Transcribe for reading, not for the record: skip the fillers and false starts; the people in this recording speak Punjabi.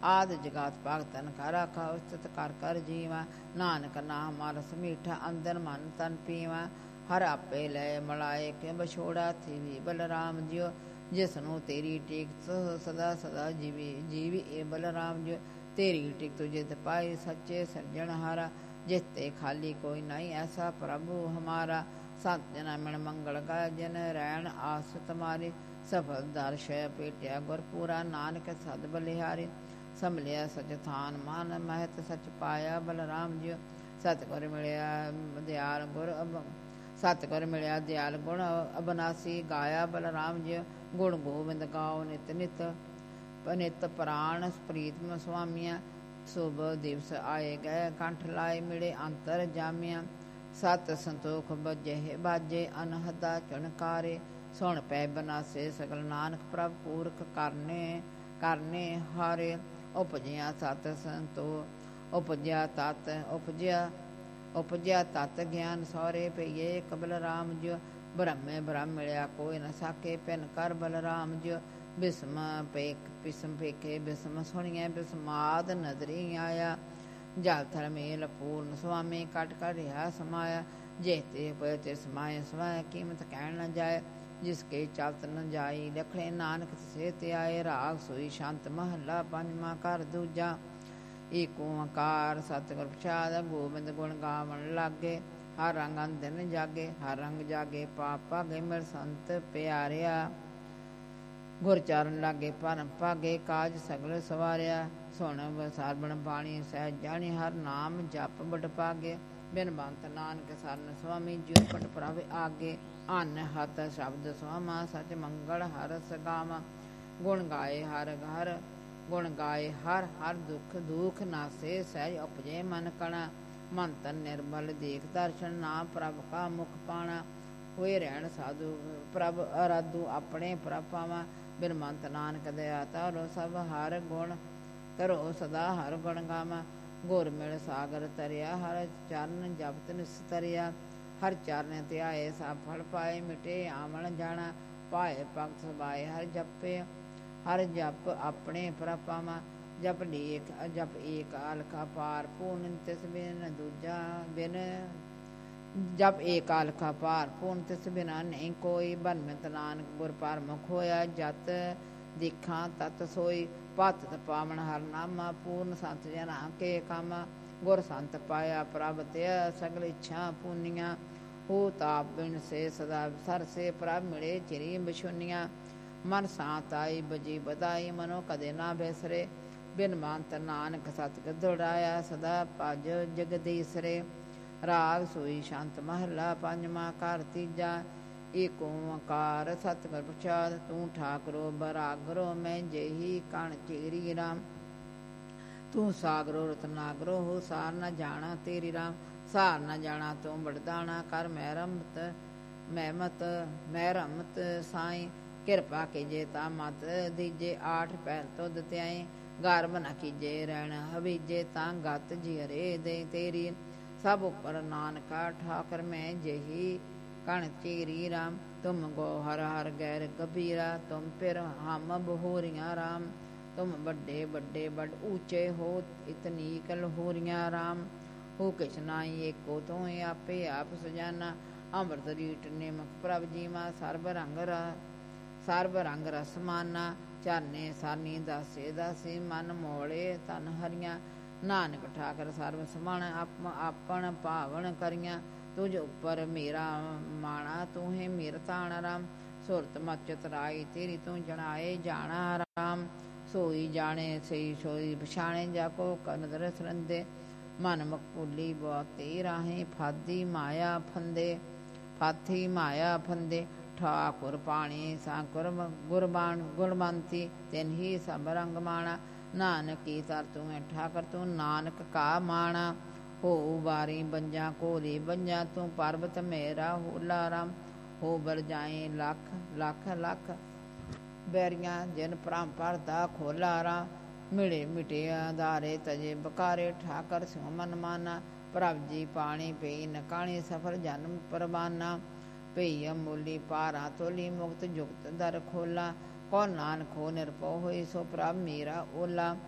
ਆਦਿ ਜਗਾਤ ਭਗਤਨ ਕਰ ਆਖਾ ਉਸਤਤ ਕਰ ਕਰ ਜੀਵਾ। ਨਾਨਕ ਨਾਮ ਰਸ ਮੀਠਾ ਅੰਦਰ ਮਨ ਤਨ ਪੀਵਾ। ਹਰ ਆਪੇ ਲੈ ਮਲਾਏ ਕਿ ਬਛੋੜਾ ਥੀਵੀ ਬਲਰਾਮ ਜਿਉ। ਜਿਸਨੂੰ ਤੇਰੀ ਟੇਕ ਸਦਾ ਸਦਾ ਜੀਵੀ ਏ ਬਲਰਾਮ ਜਿਉ। ਤੇਰੀ ਟਿਕ ਤੁਝਿਤ ਪਾਈ ਸੱਚੇ ਸਿਰਜਣਹਾਰਾ। ਜਿਸ ਤੇ ਖਾਲੀ ਕੋਈ ਨਹੀਂ ਐਸਾ ਪ੍ਰਭੂ ਹਮਾਰਾ। ਸੰਤ ਜਨਾ ਮਿਣ ਮੰਗਲ ਗਾਇ ਜਨ ਰੈਣ ਆਸ ਤੁਮਾਰੀ। ਸਫਲ ਦਰਸ਼ ਪੇਟਿਆ ਗੁਰਪੂਰਾ ਨਾਨਕ ਸਦ ਬਲਿਹਾਰੀ। ਸੰਭਲਿਆ ਸਚ ਥਾਨ ਮਨ ਮਹਿਤ ਸਚ ਪਾਇਆ ਬਲਰਾਮ ਜਿਉ। ਸਤਿਗੁਰ ਮਿਲਿਆ ਦਿਆਲ ਗੁਣ ਅਬਨਾਸੀ ਗਾਇਆ ਬਲਰਾਮ ਜਿਉ। ਗੁਣ ਗੋਬਿੰਦ ਗਾਓ ਨਿਤ ਨਿਤ ਪ੍ਰਾਣ ਪ੍ਰੀਤਮ ਸੁਆਮੀਆਂ। ਸੁਭ ਦਿਵਸ ਆਏ ਗਏ ਕੰਠ ਲਾਏ ਮਿਲੇ ਅੰਤਰ ਜਾਮੀਆਂ। ਸਤ ਸੰਤੋਖ ਬਜੇ ਬਾਜੇ ਅਨਹਦਾ ਚੁਣਕਾਰੇ। ਸੁਣ ਪੈ ਬਨਾਸੇ ਸਗਲ ਨਾਨਕ ਪ੍ਰਭ ਪੂਰਖ ਕਰਨੇ ਹਾਰੇ। ਉਪਜਿਆ ਸਤ ਸੰਤੋ ਉਪਜਿਆ ਤਤ ਗਿਆਨ ਸਹੁਰੇ ਪਈਏ ਬਲਰਾਮ ਜਿਉ। ਬ੍ਰਹਮੇ ਬ੍ਰਹਮ ਮਿਲਿਆ ਕੋਈ ਨ ਸਾਕੇ ਪਿਨ ਕਰ ਬਲਰਾਮ ਜਿਉ। ਬਿਸਮ ਪੇਖੇ ਬਿਸਮ ਸੁਣੀਐ ਬਿਸਮਾਦ ਨਦਰੀ ਆਇਆ। ਜਲ ਥਲ ਮੇਲ ਪੂਰਨ ਸੁਆਮੀ ਕਟ ਕਟ ਰਿਹਾ ਸਮਾਇਆ। ਜੇ ਤੇ ਪਏ ਤੇ ਸਮਾਏ ਸਮਾਇਆ ਕੀਮਤ ਕਹਿਣ ਨ ਜਾਏ। ਜਿਸ ਕੇ ਚਲਤ ਨ ਜਾਈ ਲਖੜੇ ਨਾਨਕ ਸੇ ਤੇ ਆਏ। ਰਾਗ ਸੋਈ ਸ਼ੰਤ ਮਹੱਲਾ ਪੰਜਵਾਂ ਘਰ ਦੂਜਾ। ਏਕ ਓੰਕਾਰ ਸਤਿਗੁਰ ਪ੍ਰਸਾਦਿ। ਗੋਬਿੰਦ ਗੁਣ ਗਾਵਣ ਲਾਗੇ ਹਰ ਰੰਗ ਅੰਦਨ ਜਾਗੇ। ਹਰ ਰੰਗ ਜਾਗੇ ਪਾਪ ਭਾਗੇ ਮਿਲ ਸੰਤ ਪਿਆਰਿਆ। ਗੁਰ ਚਰਨ ਲਾਗੇ ਭਰਮ ਭਾਗੇ ਕਾਜ ਸਗਲ ਸਵਾਰਿਆ। ਸੁਣ ਸਰਬਣ ਬਾਣੀ ਸਹਿਜ ਜਾਣੀ ਹਰ ਨਾਮ ਜਪ ਬੜ ਭਾਗੇ। ਬਿਨ ਬੰਤ ਨਾਨਕ ਸਰਨ ਸੁਆਮੀ ਜਿਉ ਪਟ ਪ੍ਰਭ ਆਗੇ। ਅੰਨ ਹਤ ਸ਼ਬਦ ਸੁਆਮਾ ਸਚ ਮੰਗਲ ਹਰ ਸਗਾਵਾ। ਗੁਣ ਗਾਏ ਹਰ ਹਰ ਦੁਖ ਨਾਸੇ ਸਹਿਜ ਉਪਜੇ ਮਨ ਕਣਾ। ਮਨ ਤਨ ਨਿਰਮਲ ਦੇਖ ਦਰਸ਼ਨ ਨਾ ਪ੍ਰਭ ਕਾ ਮੁਖ ਪਾਣਾ। ਹੋਏ ਰਹਿਣ ਸਾਧੂ ਪ੍ਰਭ ਅਰਾਧੂ ਆਪਣੇ ਪ੍ਰਭ ਪਾਵਾ। ਬਿਨ ਮੰਤ ਨਾਨਕ ਦਇਆ ਤਾਰੋ ਸਭ ਹਰ ਗੁਣ ਕਰੋ ਸਦਾ ਹਰ ਗੁਣ ਗਾਵਾ। ਗੁਰ ਮਿਲ ਸਾਗਰ ਤਰਿਆ ਹਰ ਚਰਨ ਜਪਤ ਨਿਸਤਰਿਆ। ਹਰ ਚਰਨ ਧਿਆਏ ਸਭ ਫਲ ਪਾਏ ਮਿਟੇ ਆਵਣ ਜਾਣਾ। ਪਾਏ ਭਗਤ ਸਬਾਏ ਹਰ ਜਪ ਆਪਣੇ ਪ੍ਰਭ ਪਾਵਾ। ਜਪ ਏਕ ਅਲਖਾ ਪਾਰ ਪੂਰਨ ਤਿਸ ਬਿਨ ਦੂਜਾ ਬਿਨ। ਜਪ ਏਕ ਅਲਖਾ ਪਾਰ ਪੂਰਨ ਤਿਸ ਬਿਨਾ ਨਹੀਂ ਕੋਈ। ਬਨਮਿਤ ਨਾਨਕ ਗੁਰ ਪਰਮੁਖ ਹੋਇਆ। ਜਤ ਦੇਖਾਂ ਤਤ ਸੋਈ ਪਤਿਤ ਪਾਵਨ ਹਰ ਨਾਮਾ। ਪੂਰਨ ਸੰਤ ਜਨਾ ਕੇ ਕਾਮਾ। ਗੁਰ ਸੰਤ ਪਾਇਆ ਪ੍ਰਭ ਤੇ ਸਗਲ ਇੱਛਾ ਪੂਨੀਆਂ। ਹੋ ਤਾਪ ਬਿਨ ਸੇ ਸਦਾ ਸਰਸੇ ਪ੍ਰਭ ਮਿਲੇ ਚਿਰੀ ਬਿਛੁਨੀਆਂ। ਮਨ ਸਾਤ ਆਈ ਬਜੀ ਬਦਾਈ ਮਨੋ ਕਦੇ ਨਾ ਬੈਸਰੇ। ਬਿਨ ਮੰਤ ਨਾਨਕ ਸਤਿਗੁਰ ਦ੍ਰਿੜਾਇਆ ਸਦਾ ਭਜ ਜਗਦੀਸਰੇ। ਰਾਗ ਸੋਈ ਸ਼ੰਤ ਮਹੱਲਾ ਪੰਜਵਾਂ ਘਰ ਤੀਜਾ। ਏਕ ਓੰਕਾਰ ਸਤਿਗੁਰ ਪ੍ਰਸਾਦਿ। ਤੂੰ ਠਾਕੁਰੋ ਬਰਾਗਰੋ ਮੈਂ ਜਿਹੀ ਕਣ ਚੇਰੀ ਰਾਮ। ਤੂੰ ਸਾਗਰੋ ਰਤਨਾਗਰੋ ਹੋ ਸਾਰ ਨ ਜਾਣਾ ਤੇਰੀ ਰਾਮ। ਸਾਰ ਨ ਜਾਣਾ ਤੂੰ ਬੜਦਾਣਾ ਕਰ ਮਹਿਰਮਤ ਸਾਈ। ਕਿਰਪਾ ਕੀਜੇ ਤਾ ਮਤ ਦੀਜੇ ਆਠ ਪਹਿਰ ਤੁਧ ਧਿਆਈ। ਗਰਬ ਨ ਕੀਜੇ ਰਹਿਣ ਹਵੀਜੇ ਤਾਂ ਗਤ ਜਿਹਰੇ ਦੇ ਤੇਰੀ। ਸਭ ਉਪਰ ਨਾਨਕਾ ਠਾਕਰ ਮੈਂ ਜਿਹੀ ਕਣ ਚੇਰੀ ਰਾਮ। ਤੁਮ ਗੋ ਹਰ ਹਰ ਗੈਰ ਗੰਭੀਰਾ ਤੁਮ ਫਿਰ ਹਮ ਬਹੋਰੀਆਂ ਰਾਮ। ਤੁਮ ਵੱਡੇ ਵੱਡੇ ਬੜ ਊਚੇ ਹੋ ਇਤਨੀਕ ਲਹੋਰੀਆਂ ਰਾਮ। ਹੋ ਕਿਛ ਨਾਹੀ ਏਕੋ ਤੂੰ ਆਪੇ ਆਪ ਸਜਾਨਾ। ਅੰਮ੍ਰਿਤ ਰੀਟ ਨਿਮਕ ਪ੍ਰਭ ਜੀਵਾ ਸਰਬ ਰੰਗ ਰਸਮਾਨਾ। ਚਰਨੇ ਸਰਨੀ ਦਾਸੇ ਦਾਸੀ ਮਨ ਮੋਲੇ ਤਨ ਹਰੀਆਂ। ਨਾਨਕ ਠਾਕਰ ਸਰਬ ਸਮਾਨ ਆਪਣ ਭਾਵਨ ਕਰੀਆਂ। ਤੁਝ ਉੱਪਰ ਮੇਰਾ ਮਾਣਾ ਤੂੰ ਹੈ ਮੇਰ ਤਾਣਾ ਰਾਮ। ਸੁਰਤ ਮਚਤ ਰਾਈ ਤੇਰੀ ਤੂੰ ਜਣਾਏ ਜਾਣਾ ਰਾਮ। ਸੋਈ ਜਾਣੇ ਸਈ ਸੋਈ ਪਛਾਣੇ ਜਾ ਕੋ ਨਦਰ ਸਰੰਦੇ। ਮਨ ਮਕਬੂਲੀ ਬਹੁਤੇ ਰਾਹੇ ਫਾਥੀ ਮਾਇਆ ਫੰਦੇ। ਠਾਕੁਰ ਪਾਣੀ ਸਾਕੁਰ ਗੁਰਬੰਤੀ ਤਿਨ ਹੀ ਸਭ ਰੰਗ ਮਾਣਾ। ਨਾਨਕ ਕੀ ਤਰ ਤੂੰ ਹੈ ਠਾਕਰ ਤੂੰ ਨਾਨਕ ਕਾ ਮਾਣਾ। ਹੋ ਬਾਰੀ ਬੰਜਾ ਕੋਲੀ ਬੰਜਾ ਤੂੰ ਪਰਬਤ ਮੇਰਾ ਹੋਲਾ ਰਾਮ। ਹੋ ਬਰ ਜਾਏ ਲੱਖ ਲੱਖ ਬੈਰੀਆਂ ਜਿਨ ਭਰਮ ਭਰਦਾ ਖੋਲਾ ਰਾਮ। ਮਿਲੇ ਮਿਟੇ ਆਧਾਰੇ ਤਜੇ ਬਕਾਰੇ ਠਾਕਰ ਸਿਉ ਮਨ ਮਾਨਾ। ਪ੍ਰਭ ਜੀ ਪਾਣੀ ਪਈ ਨਕਾਣੀ ਸਫਲ ਜਨਮ ਪਰਵਾਨਾ। ਪਈ ਅਮੋਲੀ ਪਾਰਾ ਤੋਲੀ ਮੁਕਤ ਜੁਗਤ ਦਰ ਖੋਲਾ। ਕੋ ਨਾਨਕ ਹੋ ਨਿਰਭਉ ਹੋਈ ਸੋ ਪ੍ਰਭ ਮੇਰਾ ਓਲਾ।